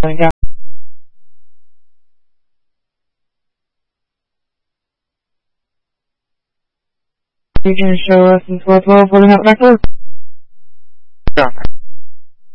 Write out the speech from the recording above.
Yeah. You can show us in 1212 holding up record. Yeah.